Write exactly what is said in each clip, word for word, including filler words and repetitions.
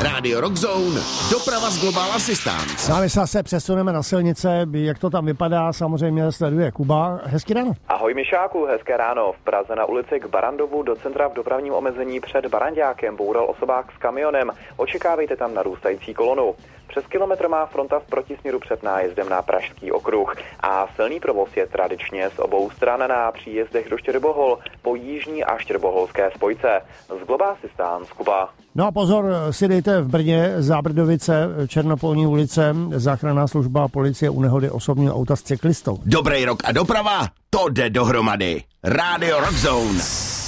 Radio Rock Zone, doprava z Global Assistance. No a my se zase přesuneme na silnice, jak to tam vypadá, samozřejmě sleduje Kuba. Hezky ráno. Ahoj Mišáku, hezké ráno. V Praze na ulici k Barandovu do centra v dopravním omezení před Baranďákem boural osobák s kamionem. Očekávejte tam narůstající kolonu. Přes kilometr má fronta v protisměru před nájezdem na Pražský okruh a silný provoz je tradičně z obou stran na příjezdech do Štěrbohol po jižní a štěrboholské spojce. Z Global Assistance Kuba. No a pozor, si dejte v Brně, Zábrdovice, Černopolní ulice, záchranná služba, policie u nehody osobního auta s cyklistou. Dobrý rok a doprava, to jde dohromady. Radio Rock Zone.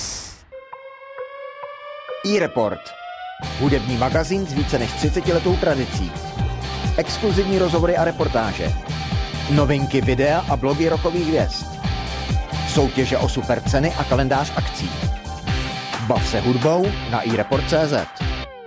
iReport. Hudební magazín s více než třicetiletou tradicí. Exkluzivní rozhovory a reportáže. Novinky videa a blogy rockových hvězd. Soutěže o super ceny a kalendář akcí. Bav se hudbou na iReport tečka cé zet.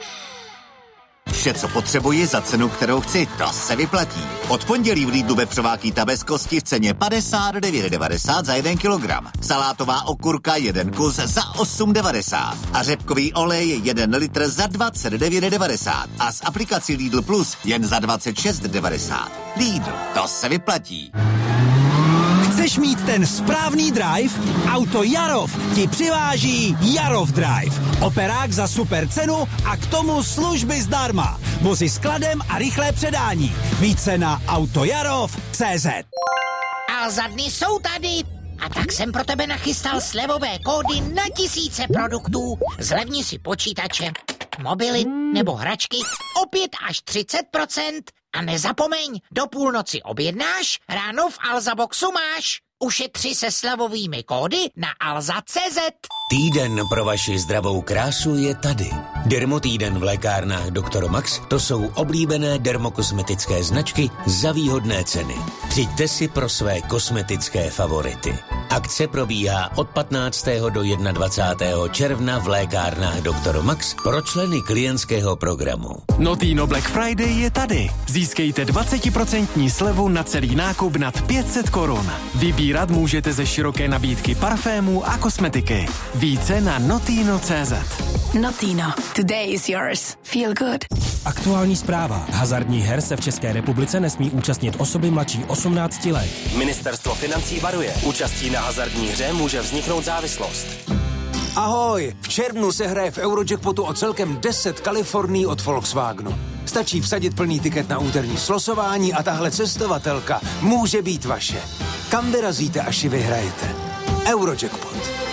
Vše, co potřebuji za cenu, kterou chci, to se vyplatí. Od pondělí v Lidlu vepřová kýta bez kosti v ceně padesát devět devadesát za jeden kilogram. Salátová okurka jeden kus za osm devadesát. A řepkový olej jeden litr za dvacet devět devadesát. A s aplikací Lidl Plus jen za dvacet šest devadesát. Lidl, to se vyplatí. Chceš mít ten správný drive? Auto Jarov ti přiváží Jarov Drive. Operák za super cenu a k tomu služby zdarma. Vozy s kladem a rychlé předání. Více na autojarov tečka cé zet. A za dny jsou tady. A tak jsem pro tebe nachystal slevové kódy na tisíce produktů. Zlevni si počítače, mobily nebo hračky o pět až třicet procent. A nezapomeň, do půlnoci objednáš, ráno v Alza Boxu máš. Ušetři se slevovými kódy na alza tečka cé zet. Týden pro vaši zdravou krásu je tady. Dermotýden v lékárnách doktor Max, to jsou oblíbené dermokosmetické značky za výhodné ceny. Přijďte si pro své kosmetické favority. Akce probíhá od patnáctého do dvacátého prvního června v lékárnách doktor Max pro členy klientského programu. Notino Black Friday je tady. Získejte dvacet procent slevu na celý nákup nad pět set korun. Vybírat můžete ze široké nabídky parfémů a kosmetiky. Více na notino tečka cé zet. Notino. Today is yours. Feel good. Aktuální zpráva. Hazardních her se v České republice nesmí účastnit osoby mladší osmnácti let. Ministerstvo financí varuje. Účastí na hazardní hře může vzniknout závislost. Ahoj! V červnu se hraje v Eurojackpotu o celkem deset Kalifornií od Volkswagenu. Stačí vsadit plný tiket na úterní slosování a tahle cestovatelka může být vaše. Kam vyrazíte, až ji vyhrajete? Eurojackpot.